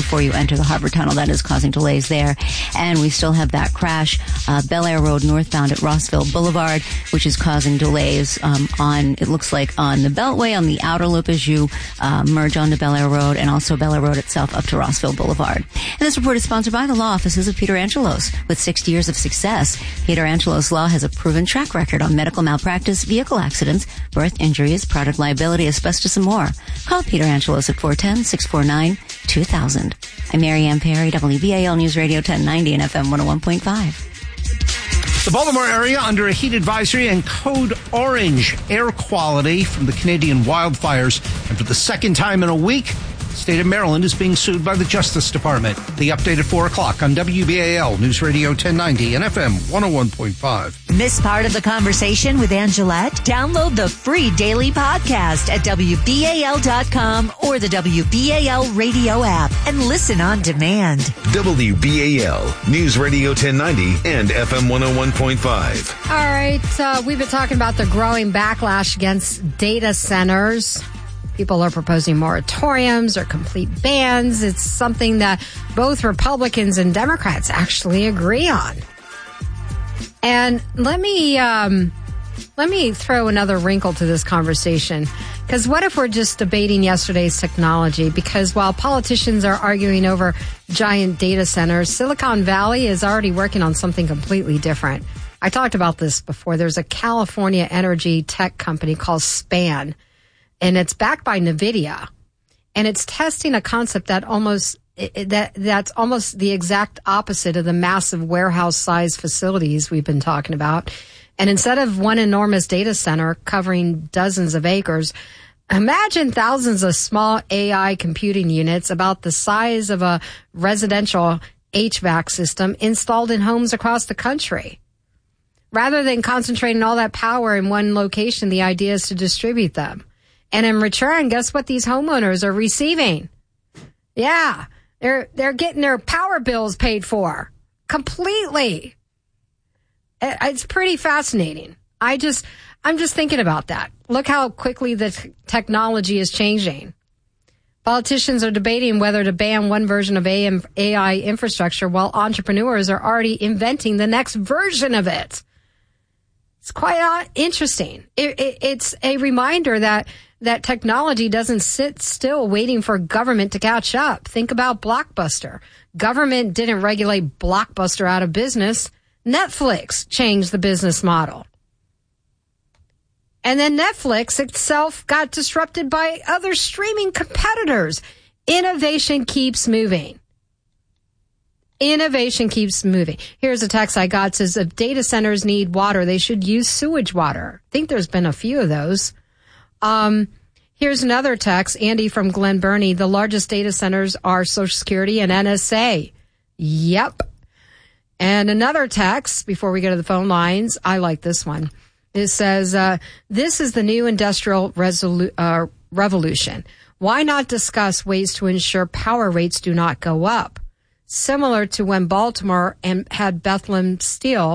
before you enter the Harbor Tunnel. That is causing delays there. And we still have that crash, Bel Air Road northbound at Rossville Boulevard, which is causing delays it looks like on the Beltway, on the outer loop as you merge onto Bel Air Road, and also Bel Air Road itself up to Rossville Boulevard. And this report is sponsored by the law offices of Peter Angelos. With 60 years of success, Peter Angelos Law has a proven track record on medical malpractice, vehicle accidents, birth injuries, product liability, asbestos, and more. Call Peter Angelos at 410-649-2000. I'm Mary Ann Perry, WBAL News Radio 1090 and FM 101.5. The Baltimore area under a heat advisory and code orange air quality from the Canadian wildfires. And for the second time in a week, the state of Maryland is being sued by the Justice Department. The update at 4 o'clock on WBAL News Radio 1090 and FM 101.5. Miss part of the conversation with Angelette? Download the free daily podcast at WBAL.com or the WBAL radio app and listen on demand. WBAL News Radio 1090 and FM 101.5. All right, we've been talking about the growing backlash against data centers. People are proposing moratoriums or complete bans. It's something that both Republicans and Democrats actually agree on. And let me throw another wrinkle to this conversation. Because what if we're just debating yesterday's technology? Because while politicians are arguing over giant data centers, Silicon Valley is already working on something completely different. I talked about this before. There's a California energy tech company called Span, and it's backed by NVIDIA, and it's testing a concept that's almost the exact opposite of the massive warehouse-sized facilities we've been talking about. And instead of one enormous data center covering dozens of acres, imagine thousands of small AI computing units about the size of a residential HVAC system installed in homes across the country. Rather than concentrating all that power in one location, the idea is to distribute them. And in return, guess what these homeowners are receiving? Yeah, they're getting their power bills paid for completely. It's pretty fascinating. I'm just thinking about that. Look how quickly the technology is changing. Politicians are debating whether to ban one version of AI infrastructure while entrepreneurs are already inventing the next version of it. It's quite interesting. It's a reminder that technology doesn't sit still waiting for government to catch up. Think about Blockbuster. Government didn't regulate Blockbuster out of business. Netflix changed the business model. And then Netflix itself got disrupted by other streaming competitors. Innovation keeps moving. Innovation keeps moving. Here's a text I got. It says, if data centers need water, they should use sewage water. I think there's been a few of those. Here's another text. Andy from Glen Burnie. The largest data centers are Social Security and NSA. Yep. And another text before we go to the phone lines. I like this one. It says, this is the new industrial revolution. Why not discuss ways to ensure power rates do not go up? Similar to when Baltimore had Bethlehem Steel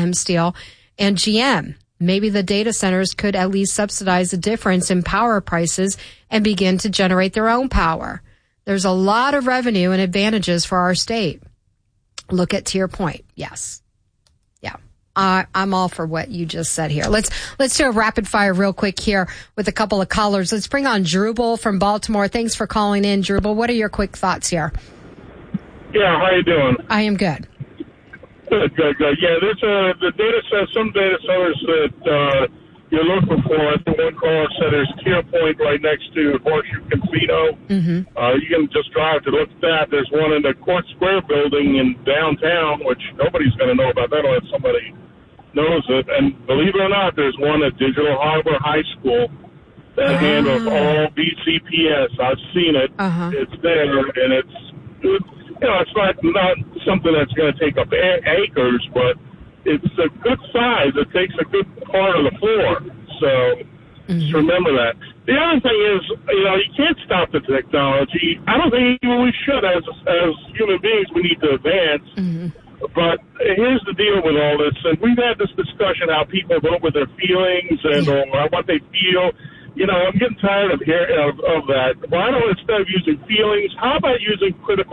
and GM. Maybe the data centers could at least subsidize the difference in power prices and begin to generate their own power. There's a lot of revenue and advantages for our state. Look at Tier Point. Yes. Yeah. I'm all for what you just said here. Let's do a rapid fire real quick here with a couple of callers. Let's bring on Drupal from Baltimore. Thanks for calling in, Drupal. What are your quick thoughts here? Yeah, how you doing? I am good. Good. Yeah, there's some data centers that you're looking for. I think one caller said there's Tier Point right next to Horseshoe Casino. Mm-hmm. You can just drive to look at that. There's one in the Court Square building in downtown, which nobody's going to know about that unless somebody knows it. And believe it or not, there's one at Digital Harbor High School that handles all BCPS. I've seen it. Uh-huh. It's there, and it's not something that's going to take up acres, but it's a good size. It takes a good part of the floor. So just remember that. The other thing is, you can't stop the technology. I don't think even we should. As human beings, we need to advance. Mm-hmm. But here's the deal with all this. And we've had this discussion how people vote with their feelings and or what they feel. I'm getting tired of that. Why don't, instead of using feelings, how about using critical